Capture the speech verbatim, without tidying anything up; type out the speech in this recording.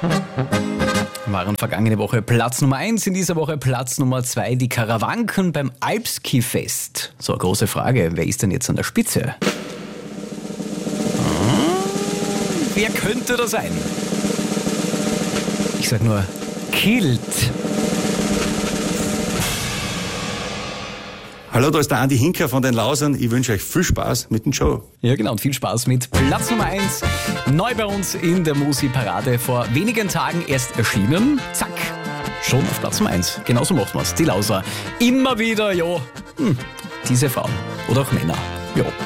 Waren vergangene Woche Platz Nummer eins, in dieser Woche Platz Nummer zwei, die Karawanken beim Alpski-Fest. So, große Frage, wer ist denn jetzt an der Spitze? Hm, wer könnte das sein? Ich sag nur, Kilt. Hallo, da ist der Andi Hinker von den Lausern. Ich wünsche euch viel Spaß mit dem Show. Ja genau, und viel Spaß mit Platz Nummer eins. Neu bei uns in der Musi-Parade, vor wenigen Tagen erst erschienen. Zack, schon auf Platz Nummer eins. Genauso macht man's. Die Lauser. Immer wieder, ja, hm, diese Frauen oder auch Männer. Ja.